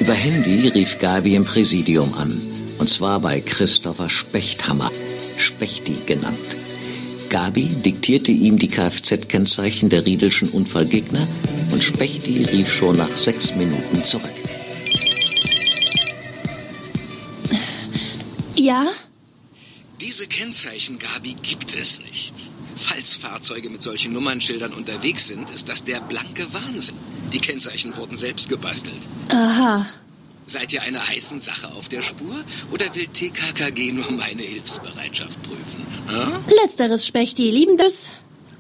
Über Handy rief Gabi im Präsidium an. Und zwar bei Christopher Spechthammer, Spechti genannt. Gabi diktierte ihm die Kfz-Kennzeichen der Riedelschen Unfallgegner und Spechti rief schon nach 6 Minuten zurück. Ja? Diese Kennzeichen, Gabi, gibt es nicht. Falls Fahrzeuge mit solchen Nummernschildern unterwegs sind, ist das der blanke Wahnsinn. Die Kennzeichen wurden selbst gebastelt. Aha. Seid ihr einer heißen Sache auf der Spur oder will TKKG nur meine Hilfsbereitschaft prüfen? Hm? Letzteres, Spechti, lieben Tschüss.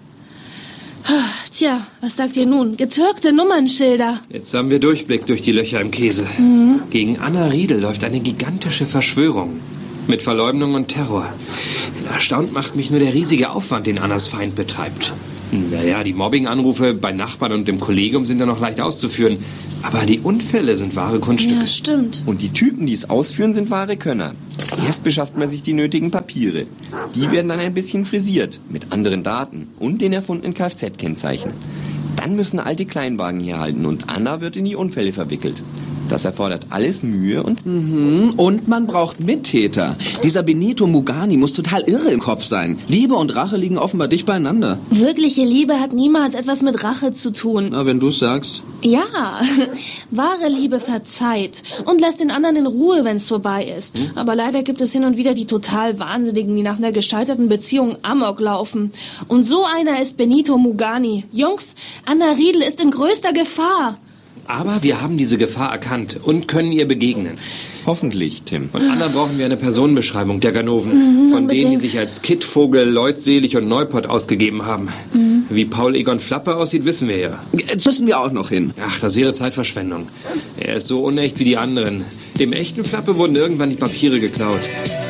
Tja, was sagt ihr nun? Getürkte Nummernschilder. Jetzt haben wir Durchblick durch die Löcher im Käse. Gegen Anna Riedel läuft eine gigantische Verschwörung. Mit Verleumdung und Terror. Erstaunt macht mich nur der riesige Aufwand, den Annas Feind betreibt. Naja, die Mobbing-Anrufe bei Nachbarn und im Kollegium sind ja noch leicht auszuführen. Aber die Unfälle sind wahre Kunststücke. Ja, stimmt. Und die Typen, die es ausführen, sind wahre Könner. Erst beschafft man sich die nötigen Papiere. Die werden dann ein bisschen frisiert, mit anderen Daten und den erfundenen Kfz-Kennzeichen. Dann müssen alte Kleinwagen herhalten und Anna wird in die Unfälle verwickelt. Das erfordert alles Mühe und... Und man braucht Mittäter. Dieser Benito Mugani muss total irre im Kopf sein. Liebe und Rache liegen offenbar dicht beieinander. Wirkliche Liebe hat niemals etwas mit Rache zu tun. Na, wenn du es sagst. Ja, wahre Liebe verzeiht und lässt den anderen in Ruhe, wenn es vorbei ist. Aber leider gibt es hin und wieder die total Wahnsinnigen, die nach einer gescheiterten Beziehung Amok laufen. Und so einer ist Benito Mugani. Jungs, Anna Riedel ist in größter Gefahr. Aber wir haben diese Gefahr erkannt und können ihr begegnen. Hoffentlich, Tim. Und Anna brauchen wir eine Personenbeschreibung der Ganoven. Von denen, die sich als Kittvogel, Leutselig und Neuport ausgegeben haben. Wie Paul Egon Flappe aussieht, wissen wir ja. Jetzt müssen wir auch noch hin. Ach, das wäre Zeitverschwendung. Er ist so unecht wie die anderen. Dem echten Flappe wurden irgendwann die Papiere geklaut.